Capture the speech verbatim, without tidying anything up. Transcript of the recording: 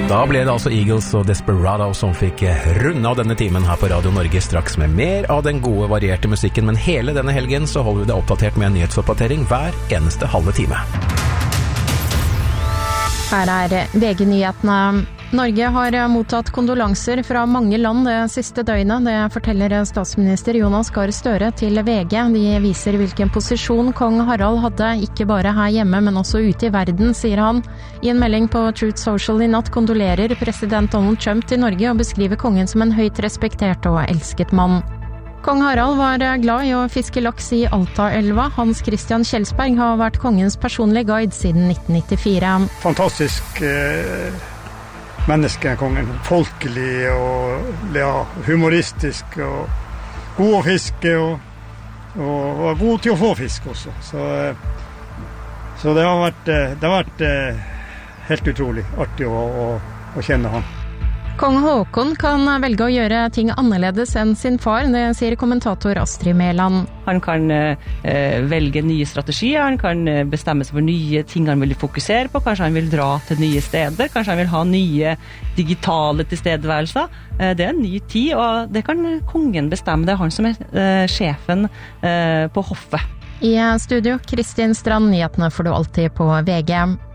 Da ble det altså Eagles og Desperado som fikk runde av denne timen her på Radio Norge, straks med mer av den gode, varierte musikken, men hele denne helgen så holder vi deg oppdatert med en nyhetsoppdatering hver eneste halve time. Her er V G-nyhetene. Norge har mottatt kondolanser fra mange land det siste døgnet. Det forteller statsminister Jonas Gahr Støre til V G. De viser hvilken posisjon kong Harald hadde, ikke bare her hjemme, men også ute i verden, sier han. I en melding på Truth Social i natt kondolerer president Donald Trump til Norge og beskriver kongen som en høyt respektert og elsket mann. Kong Harald var glad i å fiske laks i Altaelva. Hans Christian Kjelsberg har vært kongens personlige guide siden nitten nittifire. Fantastisk eh, menneske, kongen. Folkelig og ja, humoristisk og god å fiske og, og, og god til å få fisk også. Så, så det har vært, det har vært helt utrolig artig å, å, å kjenne han. Kong Håkon kan velge å gjøre ting annerledes enn sin far, det sier kommentator Astrid Mæland. Han kan eh, velge nye strategier, han kan bestemme seg for nye ting han vil fokusere på, kanskje han vil dra til nye steder, kanskje han vil ha nye digitale tilstedeværelser. Eh, det er en ny tid, og det kan kongen bestemme, det er han som er eh, sjefen eh, på hoffet. I studio, Kristin Strand, nyhetene får du alltid på V G.